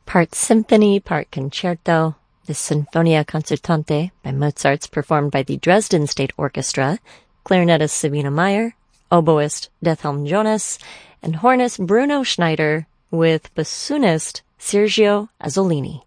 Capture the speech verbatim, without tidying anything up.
part symphony, part concerto. The Sinfonia Concertante by Mozart's performed by the Dresden State Orchestra, clarinetist Sabina Meyer, oboist Dethelm Jonas, and hornist Bruno Schneider, with bassoonist Sergio Azzolini.